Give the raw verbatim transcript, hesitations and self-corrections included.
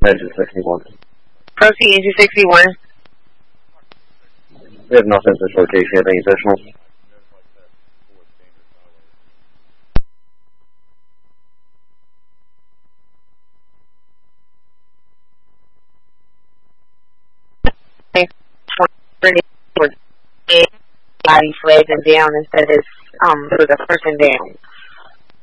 Engine sixty-one. Proceed, Engine sixty-one. We have nothing to short case. We have any additional. Body flagging down instead of um for the person down.